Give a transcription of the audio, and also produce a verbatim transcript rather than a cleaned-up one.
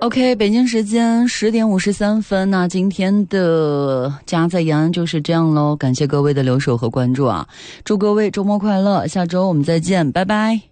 OK， 北京时间十点五十三分，那今天的家在延安就是这样喽，感谢各位的留守和关注啊，祝各位周末快乐，下周我们再见，拜拜。